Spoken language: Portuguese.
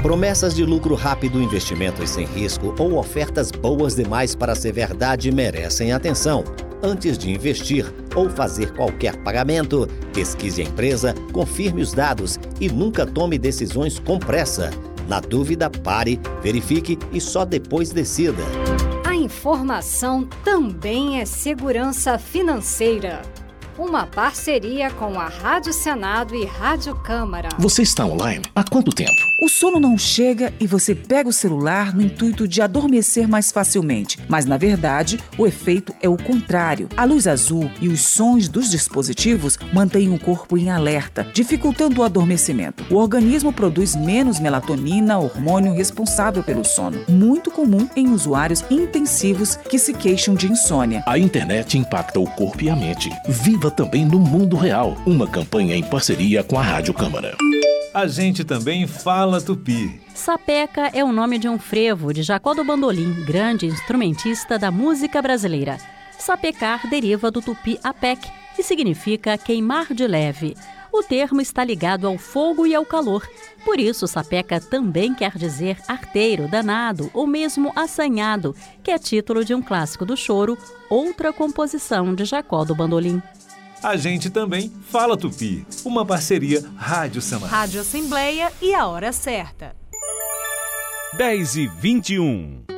Promessas de lucro rápido, investimentos sem risco ou ofertas boas demais para ser verdade merecem atenção. Antes de investir ou fazer qualquer pagamento, pesquise a empresa, confirme os dados e nunca tome decisões com pressa. Na dúvida, pare, verifique e só depois decida. A informação também é segurança financeira. Uma parceria com a Rádio Senado e Rádio Câmara. Você está online há quanto tempo? O sono não chega e você pega o celular no intuito de adormecer mais facilmente. Mas, na verdade, o efeito é o contrário. A luz azul e os sons dos dispositivos mantêm o corpo em alerta, dificultando o adormecimento. O organismo produz menos melatonina, hormônio responsável pelo sono. Muito comum em usuários intensivos que se queixam de insônia. A internet impacta o corpo e a mente. Viva também no mundo real. Uma campanha em parceria com a Rádio Câmara. A gente também fala tupi. Sapeca é o nome de um frevo de Jacó do Bandolim, grande instrumentista da música brasileira. Sapecar deriva do tupi apec, que significa queimar de leve. O termo está ligado ao fogo e ao calor. Por isso, sapeca também quer dizer arteiro, danado ou mesmo assanhado, que é título de um clássico do choro, outra composição de Jacó do Bandolim. A gente também fala tupi. Uma parceria Rádio Senado. Rádio Assembleia e a hora certa. 10h21.